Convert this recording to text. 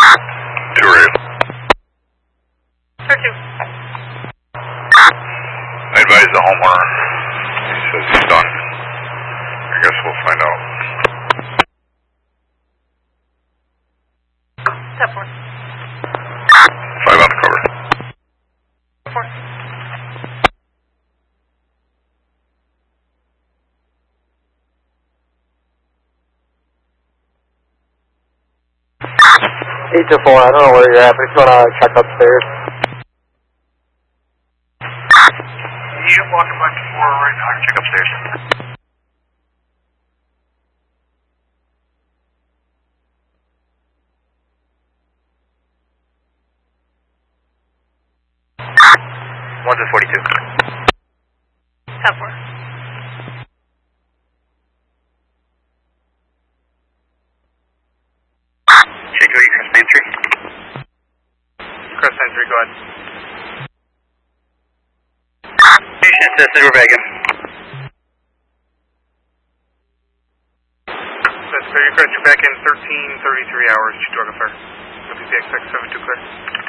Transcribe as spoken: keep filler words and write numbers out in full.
Two radio. Sir two. I advise the homeowner. He says he's done. I guess we'll find out. Step four. Five on the cover. Four. Eight to four, I don't know where you're at, but if you want to check upstairs. You walk up on four right now. I can check upstairs. One to forty-two. Step four. Shake your cross entry. Cross entry, go ahead. Station assisted, we're back in. That's clear, you you're back in thirteen thirty-three hours, Chicago, sir. W P X six seven two clear.